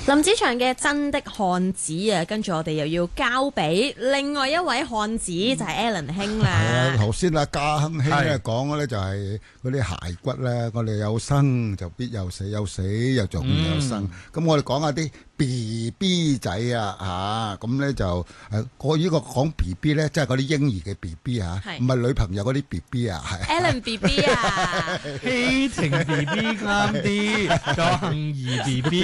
林子祥嘅真的漢子啊，跟住我哋又要交俾另外一位漢子，就係 Alan 兄啦。 係啊，頭先阿家亨兄咧講嘅咧就係嗰啲骸骨咧，我哋有生就必有死，有死又仲有生。咁我哋講下啲 BB 仔啊，咁咧就我呢個講 BB 咧，即係嗰啲嬰兒嘅 BB 啊，唔係女朋友嗰啲 BB 啊，係。 Alan BB 啊， 希情 BB 啱啲，仲有杏兒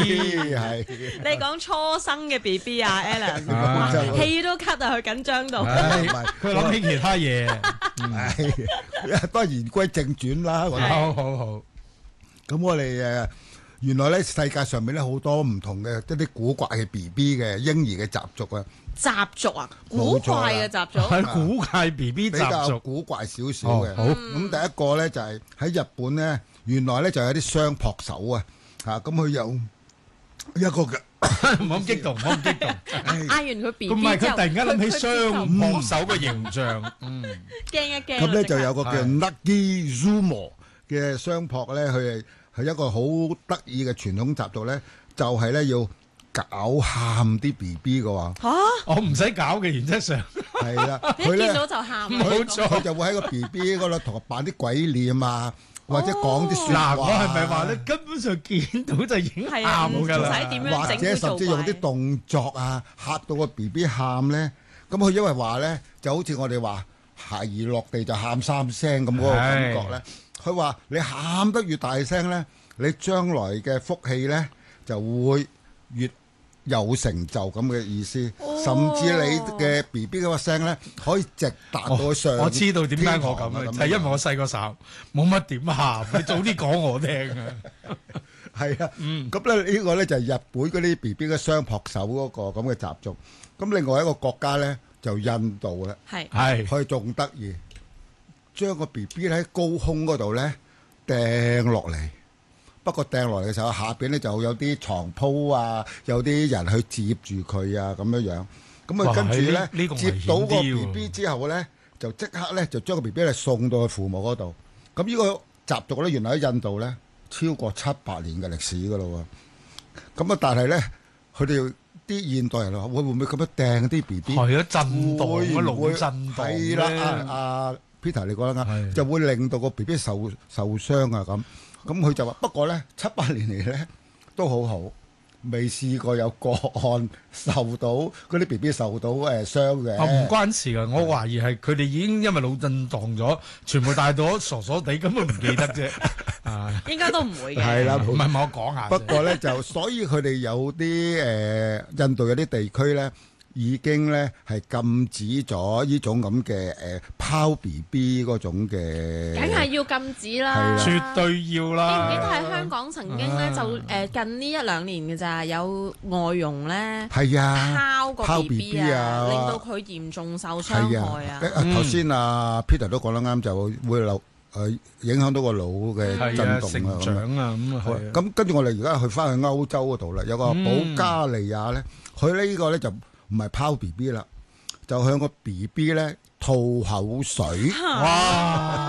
BB 係。 你講初生嘅 BB 啊 ，Alan， 氣都咳啊，佢緊張到。 佢諗起其他嘢。 不過言歸正傳啦， 好。 咁我哋原來咧世界上面咧好多唔同嘅一啲古怪嘅 BB 嘅嬰兒嘅習俗啊。 習俗啊，古怪嘅習俗。 係古怪 BB 習俗， 比較古怪少少嘅。 好。 咁第一個咧就係喺日本咧，原來咧就有啲雙撲手啊，咁佢有一個嘅。 唔好咁激動， 嗌完佢 BB 之後， 唔係佢突然間諗起雙撲手嘅形象， 驚一驚。 咁咧就有個叫 Nagi Zumo 嘅雙撲咧，佢係一個好得意嘅傳統習俗咧，就係咧要搞喊啲 BB 嘅喎。 我唔使搞嘅，原則上係啦， 一見到就喊。 冇錯，佢就會喺個 BB 嗰度同佢扮啲鬼臉啊。或者講啲説話， 我係咪話咧？根本上見到就已經喊㗎啦， 或者甚至用啲動作啊嚇到個 BB 喊咧。咁佢因為話咧，就好似我哋話孩兒落地就喊三聲咁嗰個感覺咧。佢話你喊得越大聲咧，你將來嘅福氣咧就會越有成就咁嘅意思，甚至你嘅 BB 嗰個聲咧可以直達到上。 我知道點解我咁啊，就係因為我細個時候冇乜點喊，你早啲講我聽啊。 係啊，咁咧呢個咧就係日本嗰啲 BB 嘅雙撲手嗰個咁嘅習俗。咁另外一個國家咧就印度啦， 係佢仲得意，將個 BB 喺高空嗰度咧掟落嚟。不過掟落嚟嘅時候，下邊咧就有啲床鋪啊，有啲人去接住佢啊，咁樣樣。咁啊，跟住咧接到個 BB 之後咧，就即刻咧就將個 BB 咧送到去父母嗰度。咁呢個習俗咧，原來喺印度咧超過700年嘅歷史噶咯喎。咁啊，但係咧，佢哋啲現代人話會唔會咁樣掟啲 BB？ 係啊，震動啊，腦震動係啦，阿 Peter 你講得啱，就會令到個 BB 受傷啊咁。咁佢就話：不過咧，700年嚟咧都好好，未試過有個案受到嗰啲 BB 受到傷嘅。 唔關事㗎，我懷疑係佢哋已經因為腦震盪咗，全部帶到傻傻地，根本唔記得啫。 應該都唔會嘅。 係啦， 唔係我講下。 不過咧就所以佢哋有啲印度有啲地區咧。已經咧係禁止咗呢種咁嘅拋 BB 嗰種嘅， 梗係要禁止啦， 絕對要啦。 記唔記得喺香港曾經咧就近呢1-2年嘅咋，有外傭咧拋個 BB 啊，令到佢嚴重受傷害啊。 頭先阿 Peter 都講得啱，就會影響到個腦嘅震動成長啊咁跟住我哋而家去翻去歐洲嗰度啦，有個保加利亞咧，佢呢個咧就唔係拋 BB 啦，就向個 BB 咧吐口水。哇！